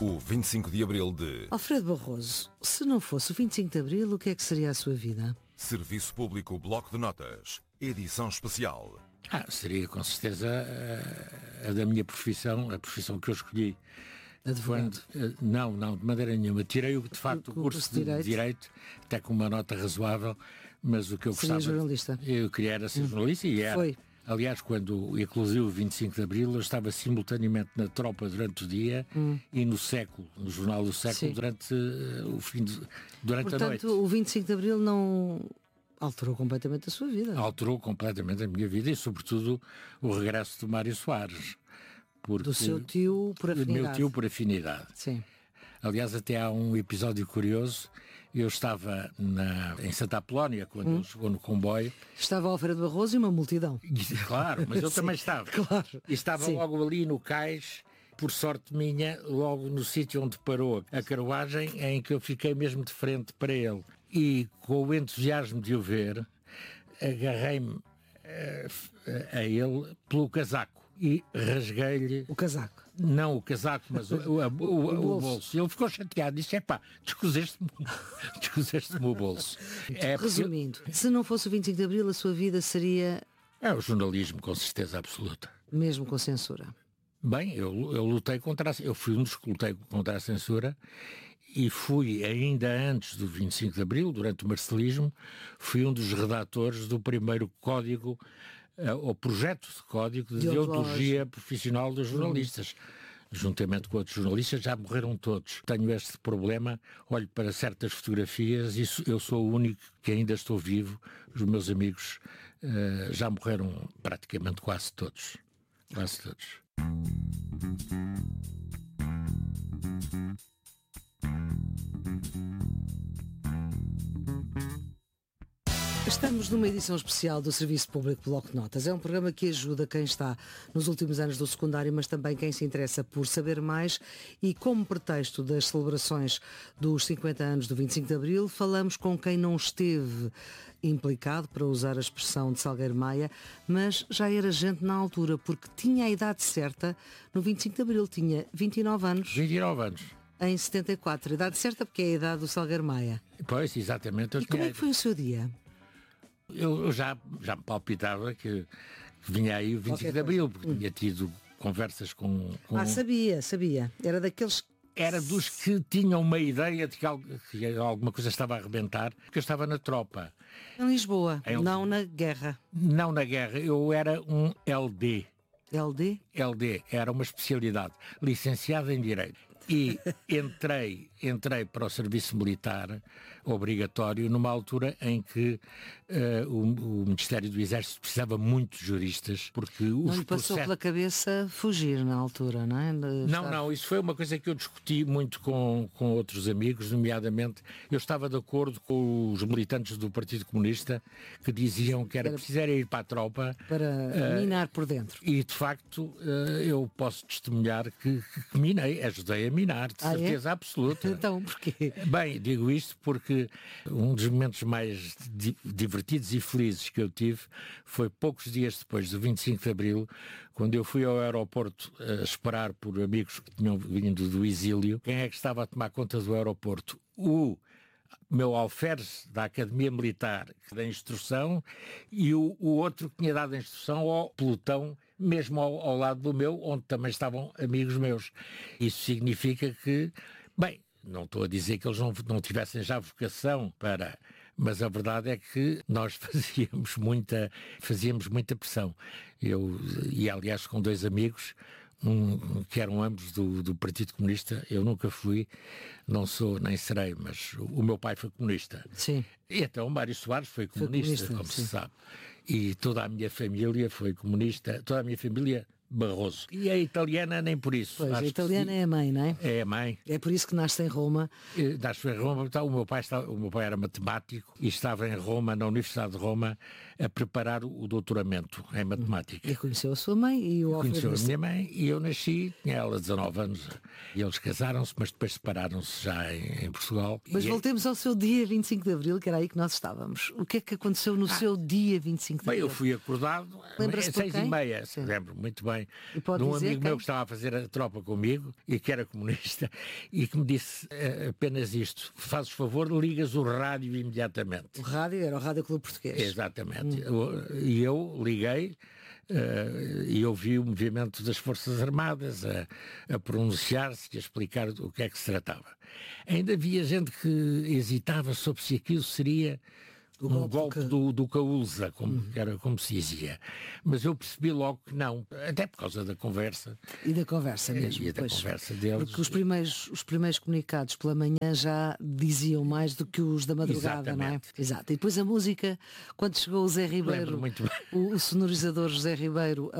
O 25 de Abril de Alfredo Barroso, se não fosse o 25 de Abril, o que é que seria a sua vida? Serviço Público Bloco de Notas, edição especial. Seria com certeza a da minha profissão, a profissão que eu escolhi. Advogado? Não, de maneira nenhuma. Tirei, de facto, o curso de Direito, até com uma nota razoável, mas o que eu seria gostava... jornalista? Eu queria era ser jornalista e era. Foi. Aliás, quando eclodiu o 25 de Abril, eu estava simultaneamente na Tropa durante o dia e no Século, no Jornal do Século, durante a noite. Portanto, o 25 de Abril não alterou completamente a sua vida? Alterou completamente a minha vida e, sobretudo, o regresso do Mário Soares. Do seu tio por afinidade. Do meu tio por afinidade. Sim. Aliás, até há um episódio curioso. Eu estava em Santa Apolónia, quando ele chegou no comboio. Estava Alfredo Barroso e uma multidão. Claro, mas eu também estava. Claro. E estava logo ali no cais, por sorte minha, logo no sítio onde parou a carruagem, em que eu fiquei mesmo de frente para ele. E com o entusiasmo de o ver, agarrei-me a ele pelo casaco e rasguei-lhe... O casaco? Não o casaco, mas o bolso. Ele ficou chateado, disse, descoseste-me o bolso. Resumindo, se não fosse o 25 de Abril, a sua vida seria... É o jornalismo, com certeza absoluta. Mesmo com censura? Bem, eu lutei eu fui um dos que lutei contra a censura e fui, ainda antes do 25 de Abril, durante o marcelismo, fui um dos redatores do primeiro código, o projeto de código de deontologia profissional dos jornalistas. Juntamente com outros jornalistas, já morreram todos. Tenho este problema, olho para certas fotografias e eu sou o único que ainda estou vivo. Os meus amigos já morreram praticamente quase todos. Quase todos. Estamos numa edição especial do Serviço Público Bloco de Notas. É um programa que ajuda quem está nos últimos anos do secundário, mas também quem se interessa por saber mais. E como pretexto das celebrações dos 50 anos do 25 de Abril, falamos com quem não esteve implicado, para usar a expressão de Salgueiro Maia, mas já era gente na altura, porque tinha a idade certa no 25 de Abril. Tinha 29 anos. 29 anos. Em 74. A idade certa porque é a idade do Salgueiro Maia. Pois, exatamente. E como é que foi o seu dia? Eu já me palpitava que vinha aí o 25 de Abril, porque tinha tido conversas com... Sabia. Era daqueles... Era dos que tinham uma ideia de que alguma coisa estava a arrebentar, porque eu estava na tropa. Em Lisboa, não na guerra. Não na guerra, eu era um LD. LD? LD, era uma especialidade, licenciado em Direito. E entrei para o serviço militar obrigatório numa altura em que o Ministério do Exército precisava muito de juristas, porque não lhe passou pela cabeça fugir na altura, não é? Não, isso foi uma coisa que eu discuti muito com outros amigos, nomeadamente eu estava de acordo com os militantes do Partido Comunista que diziam que era preciso ir para a tropa para minar por dentro. E de facto eu posso testemunhar que minei, ajudei a minar, de certeza absoluta. Então, porquê? Bem, digo isto porque um dos momentos mais divertidos e felizes que eu tive foi poucos dias depois do 25 de Abril, quando eu fui ao aeroporto esperar por amigos que tinham vindo do exílio. Quem é que estava a tomar conta do aeroporto? O meu alferes da Academia Militar que dá instrução e o outro que tinha dado a instrução ao pelotão, mesmo ao lado do meu, onde também estavam amigos meus. Isso significa que, bem, não estou a dizer que eles não tivessem já vocação para... Mas a verdade é que nós fazíamos muita pressão. Eu, e aliás com dois amigos, que eram ambos do Partido Comunista, eu nunca fui, não sou nem serei, mas o meu pai foi comunista. Sim. E então o Mário Soares foi comunista, como se sabe. E toda a minha família foi comunista, toda a minha família Barroso. E a italiana nem por isso. Pois, a italiana é a mãe, não é? É a mãe. É por isso que nasce em Roma. Nasce em Roma. Então, o meu pai era matemático e estava em Roma, na Universidade de Roma, a preparar o doutoramento em matemática. E conheceu a sua mãe e o Conheceu a minha mãe e eu nasci, tinha ela 19 anos. E eles casaram-se, mas depois separaram-se já em Portugal. Mas voltemos ao seu dia 25 de Abril, que era aí que nós estávamos. O que é que aconteceu no seu dia 25 de Abril? Bem, eu fui acordado às 6h30, lembro muito bem. também E pode de um dizer amigo quem? meu que estava a fazer a tropa comigo e que era comunista e que me disse apenas isto: fazes favor, ligas o rádio imediatamente. O rádio era o Rádio Clube Português. Exatamente. E eu liguei e ouvi o movimento das Forças Armadas a pronunciar-se e a explicar o que é que se tratava. Ainda havia gente que hesitava sobre se aquilo seria um golpe do Caúlza, como se dizia. Mas eu percebi logo que não, até por causa da conversa. E da conversa mesmo. E da conversa deles. Porque os primeiros comunicados pela manhã já diziam mais do que os da madrugada, Exatamente. não é? Exato. E depois a música, quando chegou o Zé Ribeiro, Lembro muito bem. o sonorizador José Ribeiro,